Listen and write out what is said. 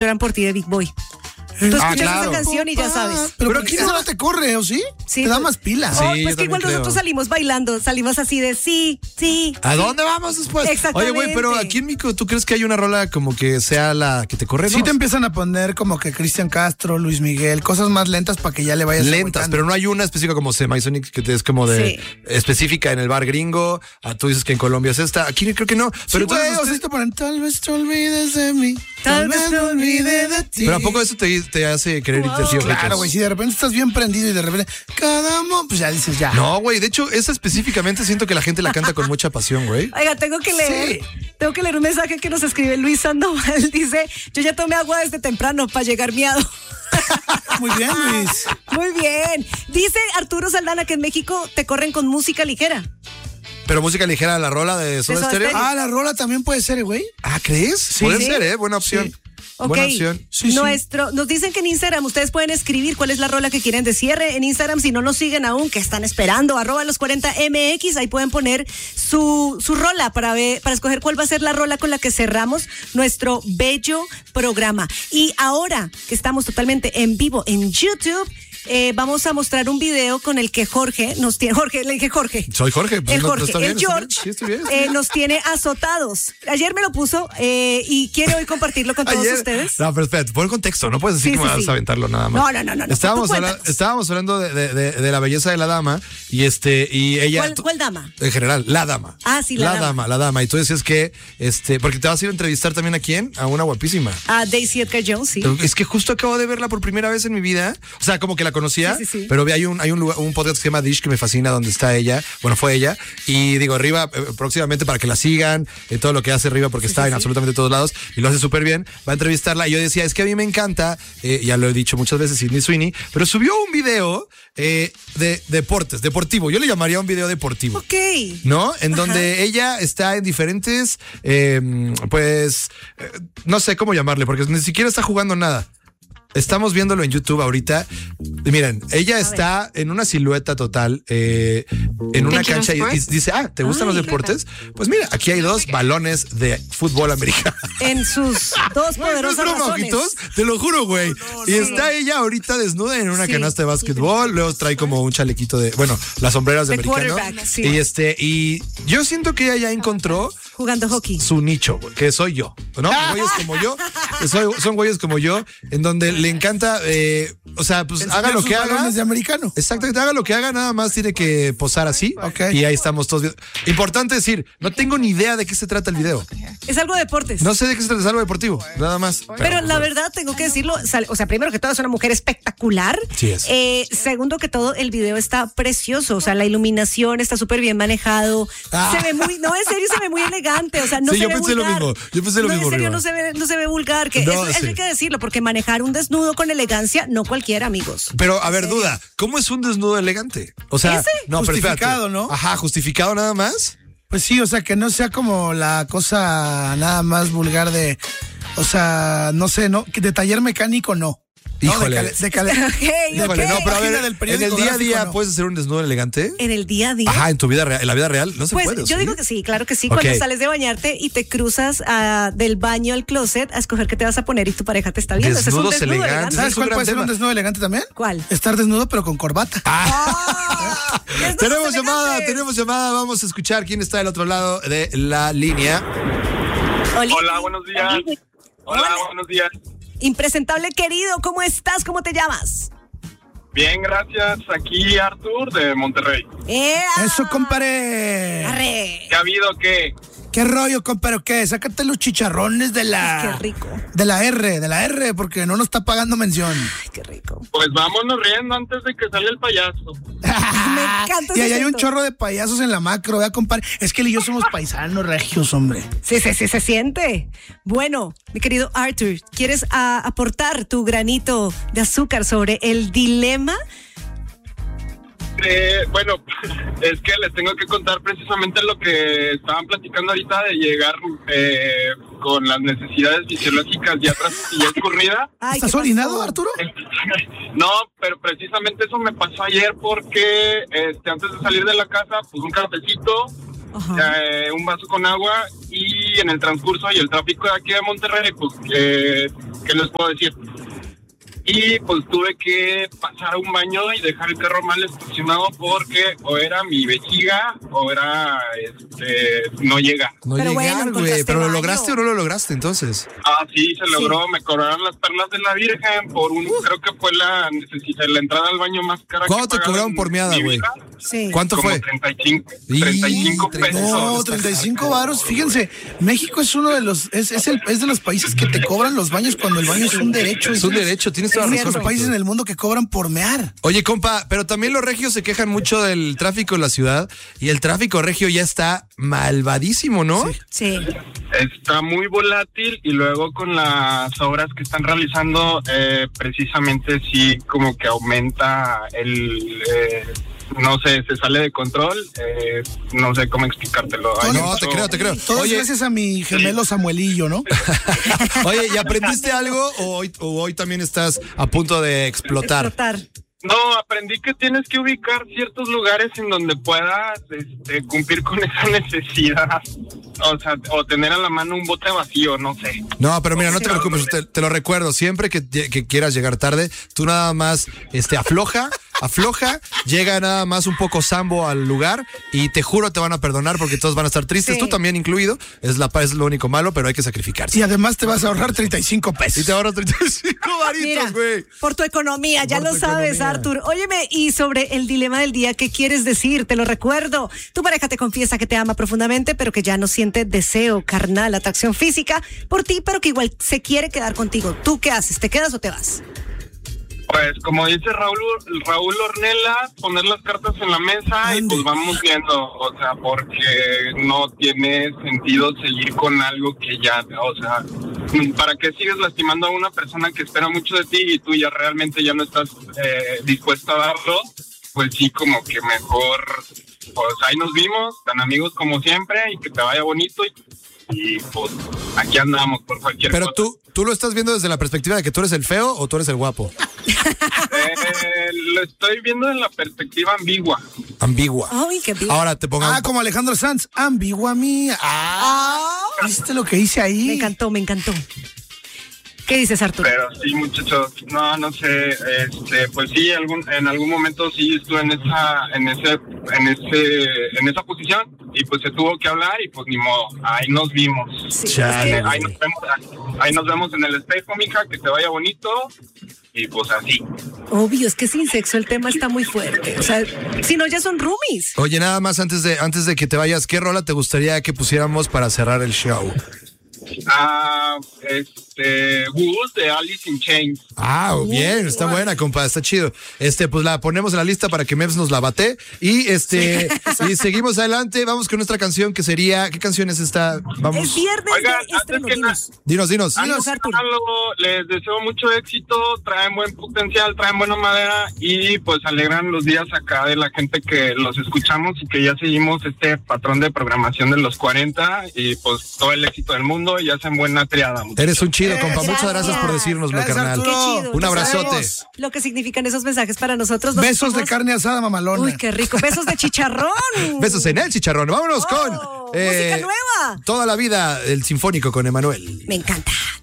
correrán por ti de Big Boy. Tú escuchas esa canción y ya sabes. Pero aquí no te corre, ¿o sí? Sí, te da más pila. Sí, pues que igual nosotros salimos bailando, salimos así de sí. ¿A dónde vamos después? Exactamente. Oye, güey, pero aquí en México, ¿tú crees que hay una rola como que sea la que te corre? Sí te empiezan a poner como que Cristian Castro, Luis Miguel, cosas más lentas para que ya le vayas lentas, pero no hay una específica como Semisonic que es como de específica en el bar gringo. Tú dices que en Colombia es esta. Aquí creo que no. Pero sí, entonces te ponen, tal vez te olvides de mí. Tal vez me olvide de ti. Pero ¿a poco eso te hace querer irte así? Claro, güey, si de repente estás bien prendido y de repente pues ya dices ya. No, güey, de hecho, esa específicamente siento que la gente la canta con mucha pasión, güey. Oiga, tengo que leer un mensaje que nos escribe Luis Sandoval. Dice, yo ya tomé agua desde temprano para llegar miado. Muy bien, Luis. Muy bien. Dice Arturo Saldana que en México te corren con música ligera. Pero música ligera, la rola de Soda Stereo. La rola también puede ser, güey. ¿Crees? Sí. Puede ser, buena opción. Sí. Ok, buena opción. Sí. Nos dicen que en Instagram ustedes pueden escribir cuál es la rola que quieren de cierre. En Instagram, si no nos siguen aún, que están esperando, @los40mx, ahí pueden poner su rola para escoger cuál va a ser la rola con la que cerramos nuestro bello programa. Y ahora que estamos totalmente en vivo en YouTube, vamos a mostrar un video con el que Jorge nos tiene. Le dije Jorge. Soy Jorge. Pues el George sí, estoy bien. nos tiene azotados. Ayer me lo puso y quiere hoy compartirlo con todos ustedes. No, pero espérate, pon el contexto. No puedes decir que vas a aventarlo nada más. No. Estábamos hablando de la belleza de la dama y ella. ¿Cuál dama? En general, la dama. Sí, la dama. Y tú decías que porque te vas a ir a entrevistar también a quién? A una guapísima. A Daisy Edgar Jones, sí. Es que justo acabo de verla por primera vez en mi vida. O sea, como que la conocía, sí. pero hay un podcast que se llama Dish que me fascina, donde está ella. Bueno, fue ella. Y digo, Riva, próximamente para que la sigan, todo lo que hace Riva, porque está en absolutamente todos lados y lo hace súper bien. Va a entrevistarla. Y yo decía, es que a mí me encanta, ya lo he dicho muchas veces, Sydney Sweeney, pero subió un video de deportes, deportivo. Yo le llamaría un video deportivo. Ok. ¿No? En donde ella está en diferentes, no sé cómo llamarle, porque ni siquiera está jugando nada. Estamos viéndolo en YouTube ahorita. Miren, ella está en una silueta total, en una cancha y dice, ¿te gustan los deportes? Pues mira, aquí hay 2 balones de fútbol americano. En sus 2 poderosas razones. Te lo juro, güey. Y está ella ahorita desnuda en una canasta de básquetbol, luego trae como un chalequito las sombreras de americano. Sí. Y yo siento que ella ya encontró jugando hockey su nicho, güey, que soy yo, ¿no? Güeyes como yo, son güeyes como yo, en donde le encanta, haga lo que haga. De americano. Exactamente, haga lo que haga, nada más tiene que posar así. Okay. Y ahí estamos todos. Importante decir, no tengo ni idea de qué se trata el video. Es algo de deportes. No sé de qué se trata, es algo deportivo, nada más. Pero la verdad, tengo que decirlo, primero que todo, es una mujer espectacular. Sí es. Segundo que todo, el video está precioso, la iluminación está súper bien manejado. Se ve muy, en serio, se ve muy elegante, no se ve vulgar. Yo pensé lo mismo. En serio, no se ve vulgar, que eso hay que decirlo, porque manejar un desnudo con elegancia, no cualquiera, amigos. Pero, a ver, duda, ¿cómo es un desnudo elegante? No, justificado, ¿no? Ajá, justificado nada más. Pues sí, que no sea como la cosa nada más vulgar de, no sé, ¿no? De taller mecánico, no. Híjole. No, no, pero a ver, en el día a día, ¿no puedes hacer un desnudo elegante? En el día a día. Ajá, en tu vida real, en la vida real no se puede. Pues yo digo que sí, claro que sí. Okay. Cuando sales de bañarte y te cruzas del baño al closet a escoger qué te vas a poner y tu pareja te está viendo. Desnudos es un desnudo elegantes. ¿Sabes cuál puede ser un desnudo elegante también? ¿Cuál? Estar desnudo pero con corbata. Tenemos llamada. Vamos a escuchar quién está del otro lado de la línea. Hola, buenos días. Hola, buenos días. Impresentable querido, ¿cómo estás? ¿Cómo te llamas? Bien, gracias. Aquí Artur de Monterrey. Eso, compadre. Arre. ¿Qué ha habido? ¿Qué? ¿Qué rollo, compadre? ¿Qué? Sácate los chicharrones de la... Qué rico. De la R, porque no nos está pagando mención. Ay, qué rico. Pues vámonos riendo antes de que salga el payaso. Me encanta. Y ahí hay un chorro de payasos en la macro, vea, compadre. Es que él y yo somos paisanos regios, hombre. Sí, se siente. Bueno, mi querido Arthur, ¿quieres aportar tu granito de azúcar sobre el dilema? Bueno, es que les tengo que contar precisamente lo que estaban platicando ahorita de llegar con las necesidades fisiológicas ya escurrida. ¿Estás orinado, Arturo? No, pero precisamente eso me pasó ayer porque antes de salir de la casa, pues un cafecito Ajá. un vaso con agua y en el transcurso y el tráfico de aquí de Monterrey, pues, ¿qué les puedo decir? Y pues tuve que pasar a un baño y dejar el carro mal estacionado porque o era mi vejiga o era, no llega. No Pero bueno, llegar, güey. encontraste ¿Pero lo baño. lograste o no lo lograste entonces? Ah, sí, se logró, me cobraron las perlas de la Virgen por creo que fue la entrada al baño más cara. ¿Cuánto que te cobraron en por miada, mi güey? vida. Sí. ¿Cuánto Como fue? 35 pesos. No, 35 varos. Fíjense, México es uno de los, es de los países que te cobran los baños cuando el baño es un derecho. Es un derecho, tienes toda Es la uno de razón. los países en el mundo que cobran por mear. Oye, compa, pero también los regios se quejan mucho del tráfico en la ciudad y el tráfico regio ya está malvadísimo, ¿no? Sí. Está muy volátil y luego con las obras que están realizando, precisamente sí como que aumenta no sé, se sale de control, no sé cómo explicártelo. Hay No, mucho- te creo. Todo Oye, gracias a mi gemelo Samuelillo, ¿no? oye, ¿y aprendiste algo o hoy también estás a punto de explotar? No, aprendí que tienes que ubicar ciertos lugares en donde puedas cumplir con esa necesidad. O sea, o tener a la mano un bote vacío, no sé. No, pero mira, no te preocupes, te lo recuerdo. Siempre que quieras llegar tarde, tú nada más afloja, llega nada más un poco sambo al lugar y te juro te van a perdonar porque todos van a estar tristes, Sí. tú también incluido. Es lo único malo, pero hay que sacrificarse. Y además te vas a ahorrar 35 Y pesos. te ahorras 35 Mira, varitos, güey. por tu economía, ya Por lo tu sabes, economía. Artur. Óyeme, y sobre el dilema del día, ¿qué quieres decir? Te lo recuerdo. Tu pareja te confiesa que te ama profundamente, pero que ya no siente deseo carnal, atracción física por ti, pero que igual se quiere quedar contigo. ¿Tú qué haces? ¿Te quedas o te vas? Pues como dice Raúl Ornella, poner las cartas en la mesa y pues vamos viendo, o sea, porque no tiene sentido seguir con algo que ya, o sea, ¿para qué sigues lastimando a una persona que espera mucho de ti y tú ya realmente ya no estás dispuesto a darlo? Pues sí, como que mejor, pues ahí nos vimos, tan amigos como siempre y que te vaya bonito y pues aquí andamos por cualquier Pero cosa. tú lo estás viendo desde la perspectiva de que tú eres el feo o tú eres el guapo. Lo estoy viendo en la perspectiva ambigua. Ambigua. Ay, qué bien. Ahora te pongamos. Ah, como Alejandro Sanz, ambigua mía. ¿Viste lo que hice ahí? Me encantó. ¿Qué dices, Artur? Pero sí, muchachos, no sé, pues sí, en algún momento sí estuve en esa posición y pues se tuvo que hablar y pues ni modo, ahí nos vimos. Sí, Chale. es que- Ahí nos vemos en el espejo, mija, que te vaya bonito y pues así. obvio, es que sin sexo el tema está muy fuerte. O sea, si no, ya son roomies. Oye, nada más antes de que te vayas, ¿qué rola te gustaría que pusiéramos para cerrar el show? Wood de Alice in Chains. Ah, bien, está buena, compa, está chido. Pues la ponemos en la lista para que Meps nos la bate y y seguimos adelante, vamos con nuestra canción que sería, ¿qué canción es esta? Vamos. Es viernes Oigan, de estreno, antes que dinos. Dinos. Dinos, Artur. Les deseo mucho éxito, traen buen potencial, traen buena madera y pues alegran los días acá de la gente que los escuchamos y que ya seguimos este patrón de programación de los 40 y pues todo el éxito del mundo y hacen buena triada. muchachos. Eres un chido, compa, muchas Gracias. gracias por decírnoslo, Gracias, carnal. Qué Arturo. chido. Un Ya abrazote. sabemos lo que significan esos mensajes para nosotros. Nos Besos de somos- carne asada mamalona. Uy, qué rico. Besos de chicharrón. Besos en el chicharrón. Vámonos Oh, con música nueva. Toda la vida, el sinfónico con Emanuel. Me encanta.